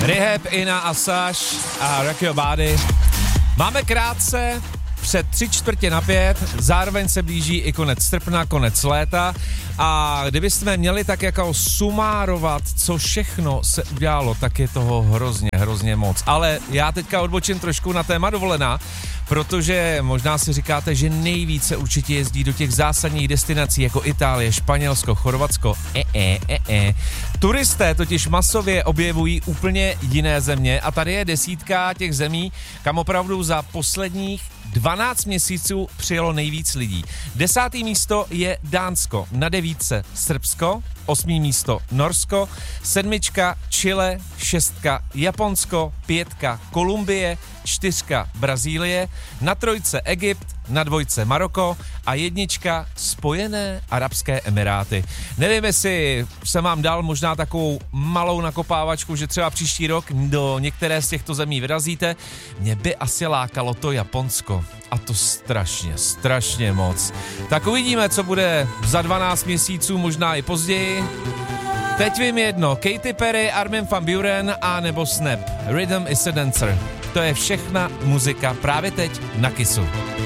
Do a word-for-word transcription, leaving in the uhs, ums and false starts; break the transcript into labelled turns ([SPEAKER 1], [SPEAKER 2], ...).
[SPEAKER 1] Rehab, Ina Assange a Rock Your Body. Máme krátce před tři čtvrtě na pět, zároveň se blíží i konec srpna, konec léta a kdybychom měli tak jako sumárovat, co všechno se udělalo, tak je toho hrozně, hrozně moc. Ale já teďka odbočím trošku na téma dovolená, protože možná si říkáte, že nejvíce určitě jezdí do těch zásadních destinací jako Itálie, Španělsko, Chorvatsko. E, e, e, e. Turisté totiž masově objevují úplně jiné země a tady je desítka těch zemí, kam opravdu za posledních dvanáct měsíců přijelo nejvíc lidí. Desátý místo je Dánsko, na devítce Srbsko, osmý místo Norsko, sedmička Chile, šestka Japonsko, pětka Kolumbie, čtyřka Brazílie, na trojce Egypt, na dvojce Maroko a jednička Spojené arabské emiráty. Nevím, jestli jsem vám dal možná takovou malou nakopávačku, že třeba příští rok do některé z těchto zemí vyrazíte. Mě by asi lákalo to Japonsko. A to strašně, strašně moc. Tak uvidíme, co bude za dvanáct měsíců, možná i později. Teď vím jedno, Katy Perry, Armin van Buuren a nebo Snap. Rhythm is a Dancer. To je všechna muzika právě teď na Kissu.